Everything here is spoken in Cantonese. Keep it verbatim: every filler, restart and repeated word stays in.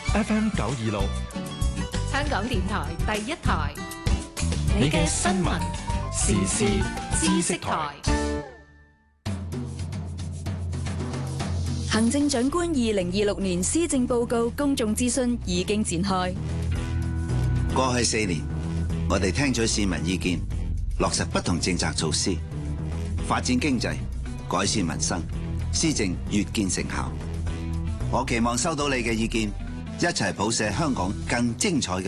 F M 九二六， 香港電台第一台， 你嘅新聞時事知識台。 行政長官二零二六年施政報告公眾諮詢已經展開。 過去四年，我哋聽取市民意見，落實不同政策措施，發展經濟，改善民生，施政越見成效。我期望收到你嘅意見，一齊譜寫香港更精彩嘅